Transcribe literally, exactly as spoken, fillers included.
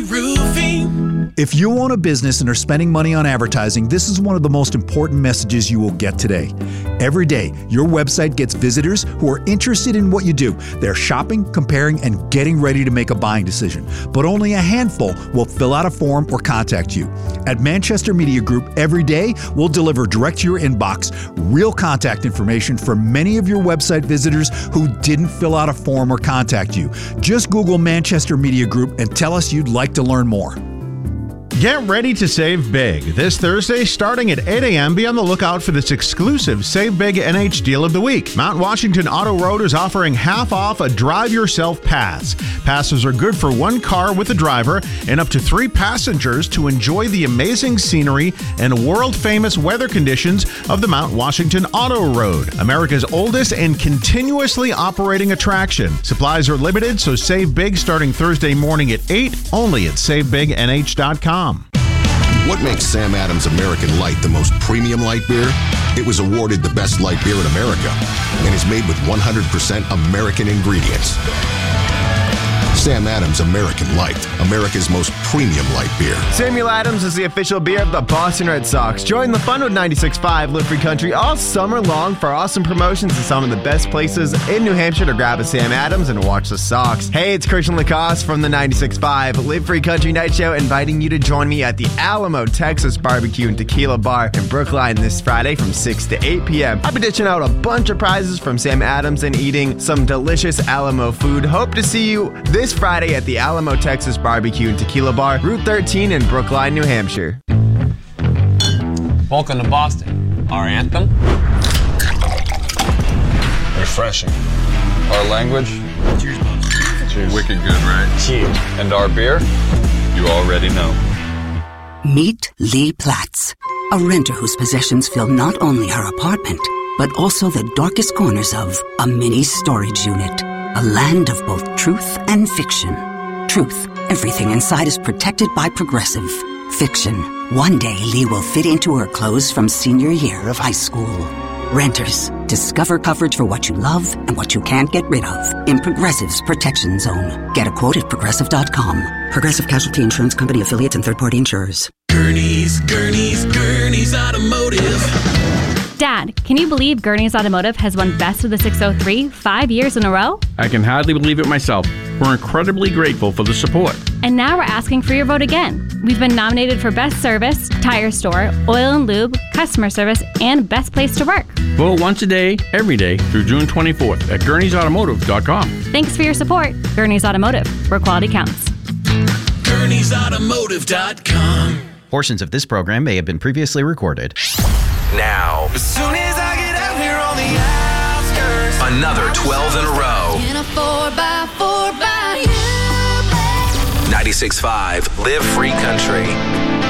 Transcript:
Country Roofing. If you own a business and are spending money on advertising, this is one of the most important messages you will get today. Every day, your website gets visitors who are interested in what you do. They're shopping, comparing, and getting ready to make a buying decision. But only a handful will fill out a form or contact you. At Manchester Media Group, every day, we'll deliver direct to your inbox real contact information from many of your website visitors who didn't fill out a form or contact you. Just Google Manchester Media Group and tell us you'd like to learn more. Get ready to save big. This Thursday, starting at eight a.m., be on the lookout for this exclusive Save Big N H Deal of the Week. Mount Washington Auto Road is offering half off a Drive Yourself Pass. Passes are good for one car with a driver and up to three passengers to enjoy the amazing scenery and world-famous weather conditions of the Mount Washington Auto Road, America's oldest and continuously operating attraction. Supplies are limited, so save big starting Thursday morning at eight, only at save big N H dot com. What makes Sam Adams American Light the most premium light beer? It was awarded the best light beer in America and is made with one hundred percent American ingredients. Sam Adams American Light, America's most premium light beer. Samuel Adams is the official beer of the Boston Red Sox. Join the fun with ninety-six point five Live Free Country all summer long for awesome promotions and some of the best places in New Hampshire to grab a Sam Adams and watch the Sox. Hey, it's Christian Lacoste from the ninety-six point five Live Free Country Night Show, inviting you to join me at the Alamo Texas Barbecue and Tequila Bar in Brookline this Friday from six to eight p.m. I'll be ditching out a bunch of prizes from Sam Adams and eating some delicious Alamo food. Hope to see you this Friday at the Alamo Texas Barbecue and Tequila Bar, Route thirteen in Brookline, New Hampshire. Welcome to Boston. Our anthem? Refreshing. Our language? Cheers, boss. Cheers. Wicked good, right? Cheers. And our beer? You already know. Meet Lee Platts, a renter whose possessions fill not only her apartment, but also the darkest corners of a mini storage unit. A land of both truth and fiction. Truth, everything inside is protected by Progressive. Fiction, one day Lee will fit into her clothes from senior year of high school. Renters, discover coverage for what you love and what you can't get rid of in Progressive's Protection Zone. Get a quote at Progressive dot com. Progressive Casualty Insurance Company affiliates and third-party insurers. Gurney's, Gurney's, Gurney's Automotive. Dad, can you believe Gurney's Automotive has won Best of the six oh three five years in a row? I can hardly believe it myself. We're incredibly grateful for the support. And now we're asking for your vote again. We've been nominated for Best Service, Tire Store, Oil and Lube, Customer Service, and Best Place to Work. Vote once a day, every day, through June twenty-fourth at Gurneys Automotive dot com. Thanks for your support. Gurney's Automotive, where quality counts. Gurney's Automotive dot com. Portions of this program may have been previously recorded. Now, As soon as I get out here on the outskirts, another twelve in a row. In a four by four by you, babe. ninety-six point five Live Free Country.